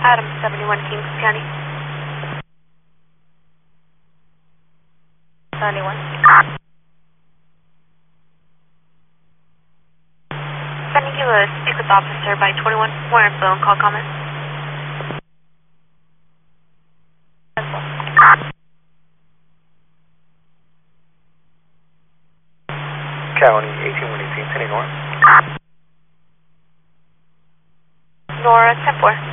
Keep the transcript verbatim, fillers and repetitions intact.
Adam seventy-one, Kingston County. seventy-one. Sending you a speak with officer by twenty-one. More info and call comment. County eighteen one eighteen, sending Nora. Nora, ten four.